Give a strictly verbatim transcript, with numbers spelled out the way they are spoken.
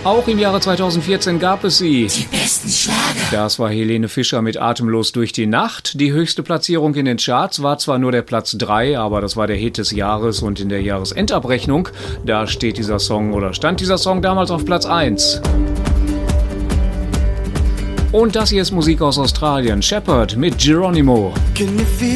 Auch im Jahre zweitausendvierzehn gab es sie. Die besten Schlager. Das war Helene Fischer mit Atemlos durch die Nacht. Die höchste Platzierung in den Charts war zwar nur der Platz drei, aber das war der Hit des Jahres und in der Jahresendabrechnung, da steht dieser Song oder stand dieser Song damals auf Platz eins. Und das hier ist Musik aus Australien. Shepherd mit Geronimo.